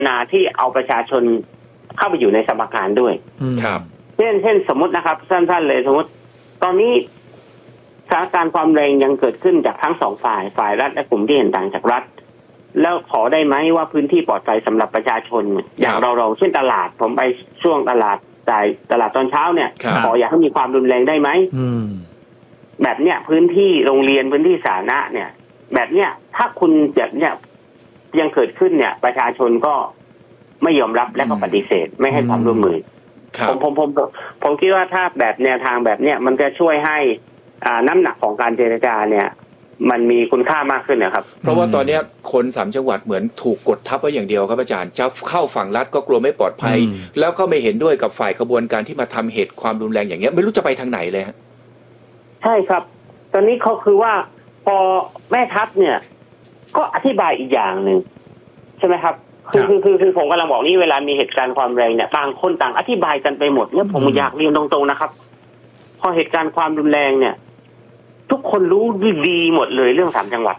นาที่เอาประชาชนเข้าไปอยู่ในสมการด้วยครับเช่นสมมตินะครับสั้นๆเลยสมมติตอนนี้สถานการณ์ความแรงยังเกิดขึ้นจากทั้งสองฝ่ายรัฐและกลุ่มที่เห็นต่างจากรัฐแล้วขอได้ไหมว่าพื้นที่ปลอดภัยสำหรับประชาชนอย่างเราเช่นตลาดผมไปช่วงตลาดตอนเช้าเนี่ยขออย่าให้มีความรุนแรงได้ไหมแบบเนี้ยพื้นที่โรงเรียนพื้นที่สาธารณะเนี่ยแบบเนี้ยถ้าคุณแบบเนี้ยยังเกิดขึ้นเนี่ยประชาชนก็ไม่ยอมรับและก็ปฏิเสธไม่ให้ความร่วมมือผมคิดว่าถ้าแบบแนวทางแบบเนี้ยมันจะช่วยให้น้ำหนักของการเจรจาเนี่ยมันมีคุณค่ามากขึ้นนะครับเพราะว่าตอนนี้คน3จังหวัดเหมือนถูกกดทับไว้อย่างเดียวครับอาจารย์จะเข้าฝั่งรัฐก็กลัวไม่ปลอดภัยแล้วก็ไม่เห็นด้วยกับฝ่ายขบวนการที่มาทำเหตุความรุนแรงอย่างเงี้ยไม่รู้จะไปทางไหนเลยฮะใช่ครับตอนนี้เขาคือว่าพอแม่ทัพเนี่ยก็อธิบายอีกอย่างหนึ่งใช่ไหมครับคือผมกำลังบอกนี่เวลามีเหตุการณ์ความแรงเนี่ยต่างคนต่างอธิบายกันไปหมดเนี่ยผมอยากเรียนตรงๆนะครับพอเหตุการณ์ความรุนแรงเนี่ยทุกคนรู้ดีหมดเลยเรื่อง3จังหวัด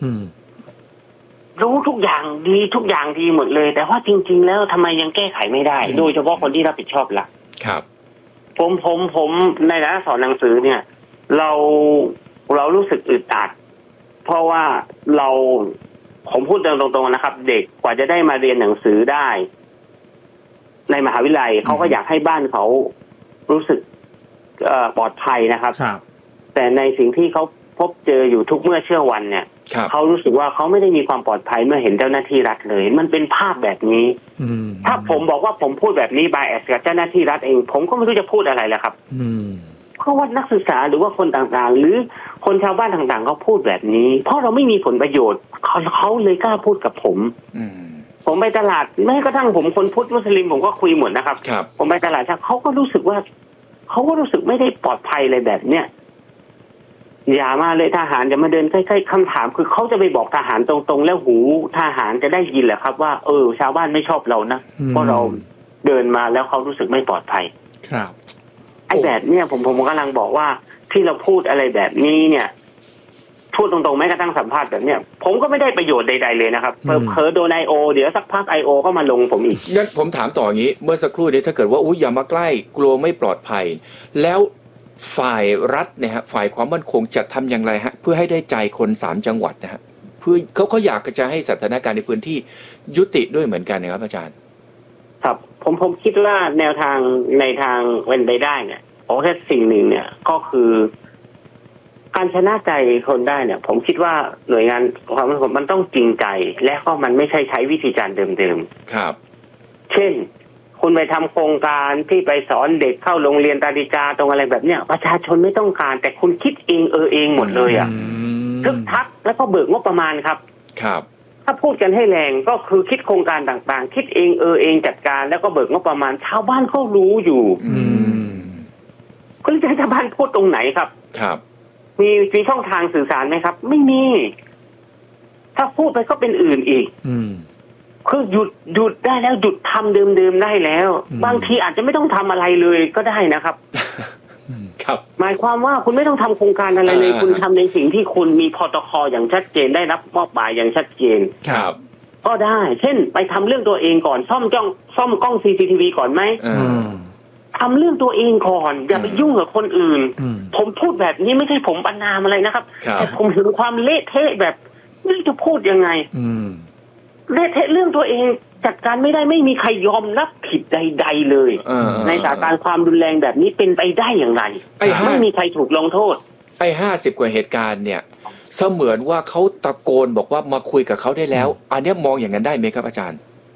รู้ทุกอย่างดีทุกอย่างดีหมดเลยแต่ว่าจริงๆแล้วทำไมยังแก้ไขไม่ได้โดยเฉพาะคนที่รับผิดชอบล่ะครับผมในฐานะสอนหนังสือเนี่ยเรารู้สึกอึดอัดเพราะว่าผมพูดตรงๆนะครับเด็กกว่าจะได้มาเรียนหนังสือได้ในมหาวิทยาลัยเขาก็อยากให้บ้านเขารู้สึกปลอดภัยนะครับแต่ในสิ่งที่เขาพบเจออยู่ทุกเมื่อเชื่อวันเนี่ยเขารู้สึกว่าเขาไม่ได้มีความปลอดภัยเมื่อเห็นเจ้าหน้าที่รัฐเลยมันเป็นภาพแบบนี้ถ้าผมบอกว่าผมพูดแบบนี้บายแอสกับเจ้าหน้าที่รัฐเองผมก็ไม่รู้จะพูดอะไรแล้วครับเพราะว่านักศึกษาหรือว่าคนต่างๆหรือคนชาวบ้านต่างๆเขาพูดแบบนี้เพราะเราไม่มีผลประโยชน์เขาเลยกล้าพูดกับผมไปตลาดแม้กระทั่งผมคนพุทธมุสลิมผมก็คุยหมดนะครับผมไปตลาดเขาก็รู้สึกไม่ได้ปลอดภัยเลยแบบเนี้ยอย่ามาเลยทหารจะมาเดินใกล้ๆคำถามคือเขาจะไปบอกทหารตรงๆแล้วหูทหารจะได้ยินแหละครับว่าชาวบ้านไม่ชอบเรานะเพราะเราเดินมาแล้วเขารู้สึกไม่ปลอดภัยครับไอ้แบบเนี้ยผมกำลังบอกว่าที่เราพูดอะไรแบบนี้เนี่ยพูดตรงๆแม้กระทั่งสัมภาษณ์แบบเนี้ยผมก็ไม่ได้ประโยชน์ใดๆเลยนะครับเผลอโดนIOเดี๋ยวสักพักIOก็มาลงผมอีกงั้นผมถามต่ออย่างนี้เมื่อสักครู่นี้ถ้าเกิดว่าอย่ามาใกล้กลัวไม่ปลอดภัยแล้วฝ่ายรัฐเนี่ยฮะฝ่ายความมั่นคงจะทำอย่างไรฮะเพื่อให้ได้ใจคน3จังหวัดนะฮะเพื่อเขาอยากจะให้สถานการณ์ในพื้นที่ยุติด้วยเหมือนกันนะครับอาจารย์ครับผมคิดว่าแนวทางในทางเป็นไปได้เนี่ยแค่สิ่งหนึ่งเนี่ยก็คือการชนะใจคนได้เนี่ยผมคิดว่าหน่วยงานความมั่นคงมันต้องจริงใจและก็มันไม่ใช่ใช้วิธีการเดิมๆครับเช่นคุณไปทำโครงการที่ไปสอนเด็กเข้าโรงเรียนตาดิกาตรงอะไรแบบเนี้ยประชาชนไม่ต้องการแต่คุณคิดเองเองหมดเลยอ่ะทึกทักแล้วก็เบิกงบประมาณครับถ้าพูดกันให้แรงก็คือคิดโครงการต่างๆคิดเองเองจัดการแล้วก็เบิกงบประมาณชาวบ้านเขารู้อยู่คุณจะให้ชาวบ้านพูดตรงไหนครับมีช่องทางสื่อสารไหมครับไม่มีถ้าพูดไปก็เป็นอื่นอีกคือหยุดได้แล้วหยุดทำเดิมๆได้แล้วบางทีอาจจะไม่ต้องทำอะไรเลยก็ได้นะครับครับหมายความว่าคุณไม่ต้องทำโครงการอะไรเลยคุณทำในสิ่งที่คุณมีโปรโตคอลอย่างชัดเจนได้รับมอบหมายอย่างชัดเจนครับก็ได้เช่นไปทำเรื่องตัวเองก่อนซ่อมกล้อง CCTV ก่อนไหมทำเรื่องตัวเองก่อนอย่าไปยุ่งกับคนอื่นผมพูดแบบนี้ไม่ใช่ผมประณามอะไรนะครับแต่ผมเห็นความเละเทะแบบนี่จะพูดยังไงเละเทะเรื่องตัวเองจัดการไม่ได้ไม่มีใครยอมรับผิดใดๆเลยในสถานการณ์ความรุนแรงแบบนี้เป็นไปได้อย่างไรไม่มีใครถูกลงโทษ 50 กว่าเหตุการณ์เนี่ยเสมือนว่าเขาตะโกนบอกว่ามาคุยกับเขาได้แล้วอันนี้มองอย่างนั้นได้ไหมครับอาจารย์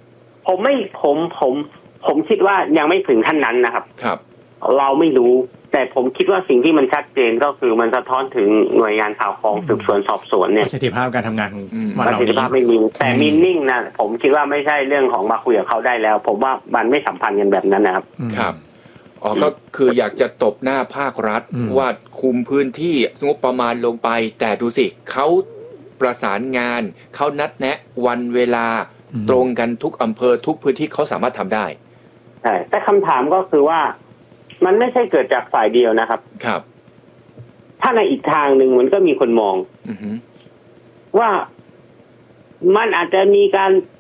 ผมคิดว่ายังไม่ถึงขั้นนั้นนะครับครับเราไม่รู้แต่ผมคิดว่าสิ่งที่มันชัดเจนก็คือมันสะท้อนถึงหน่วยงานข่าวกรองสืบสวนสอบสวนเนี่ยประสิทธิภาพการทำงานประสิทธิภาพไม่มีแต่มีนิ่งนะผมคิดว่าไม่ใช่เรื่องของมาคุยกับเขาได้แล้วผมว่ามันไม่สัมพันธ์กันแบบนั้นนะครับครับก็คืออยากจะตบหน้าภาครัฐว่าคุมพื้นที่งบประมาณลงไปแต่ดูสิเขาประสานงานเขานัดแนะวันเวลาตรงกันทุกอำเภอทุกพื้นที่เขาสามารถทำได้ใช่แต่คำถามก็คือว่ามันไม่ใช่เกิดจากฝ่ายเดียวนะครับครับถ้าในอีกทางหนึ่งมันก็มีคนมองว่ามันอาจจะมีการ